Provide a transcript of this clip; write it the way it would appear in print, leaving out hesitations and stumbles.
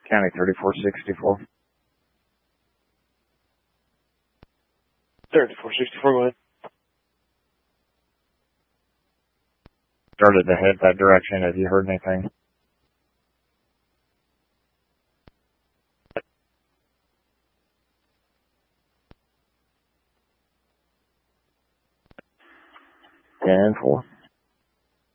County 3464. 3464, go ahead. Started to head that direction. Have you heard anything? And 4.